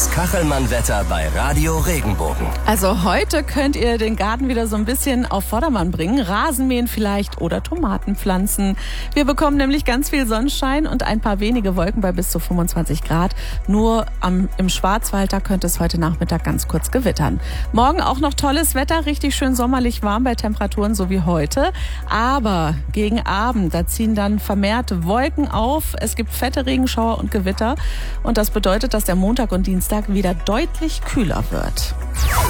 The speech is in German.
Das Kachelmann-Wetter bei Radio Regenbogen. Also heute könnt ihr den Garten wieder so ein bisschen auf Vordermann bringen. Rasenmähen vielleicht oder Tomaten pflanzen. Wir bekommen nämlich ganz viel Sonnenschein und ein paar wenige Wolken bei bis zu 25 Grad. Nur im Schwarzwald, da könnte es heute Nachmittag ganz kurz gewittern. Morgen auch noch tolles Wetter, richtig schön sommerlich warm bei Temperaturen so wie heute. Aber gegen Abend, da ziehen dann vermehrt Wolken auf. Es gibt fette Regenschauer und Gewitter. Und das bedeutet, dass der Montag und Dienstag wieder deutlich kühler wird.